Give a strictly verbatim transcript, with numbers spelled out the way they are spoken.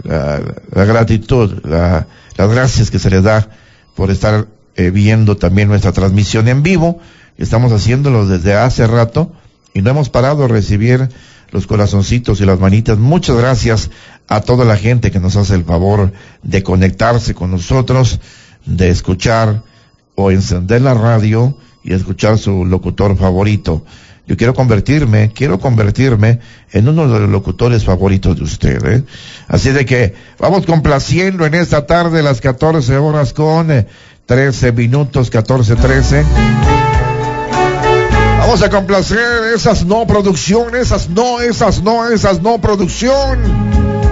la, la gratitud, la, las gracias que se les da por estar eh, viendo también nuestra transmisión en vivo. Estamos haciéndolo desde hace rato y no hemos parado de recibir los corazoncitos y las manitas. Muchas gracias a toda la gente que nos hace el favor de conectarse con nosotros, de escuchar o encender la radio y escuchar su locutor favorito. Yo quiero convertirme, quiero convertirme en uno de los locutores favoritos de usted, ¿eh? Así de que vamos complaciendo en esta tarde, las catorce horas con eh, trece minutos, catorce trece. Vamos a complacer esas no producción, esas no, esas no, esas no producción.